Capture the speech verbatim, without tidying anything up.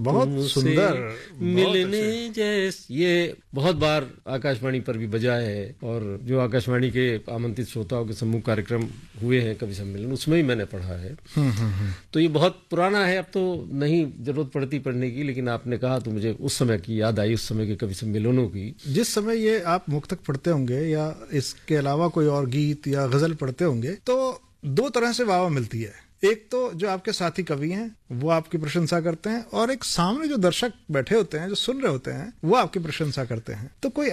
बहुत सुंदर, मिलने जैस, ये बहुत बार आकाशवाणी पर भी बजा है और जो आकाशवाणी के आमंत्रित श्रोताओं के समूह कार्यक्रम हुए हैं कवि सम्मेलन, उसमें ही मैंने पढ़ा है। तो ये बहुत पुराना है, अब तो नहीं जरूरत पड़ती पढ़ने की, लेकिन आपने कहा तो मुझे उस समय की याद आई, उस समय के कवि सम्मेलनों की। जिस समय ये आप मुक्तक पढ़ते होंगे या इसके अलावा कोई और गीत या गजल पढ़ते होंगे तो दो तरह से वाह मिलती है। एक तो जो आपके साथी कवि हैं वो आपकी प्रशंसा करते हैं, और एक सामने जो दर्शक बैठे होते हैं, जो सुन रहे होते हैं, वो आपकी प्रशंसा करते हैं। तो कोई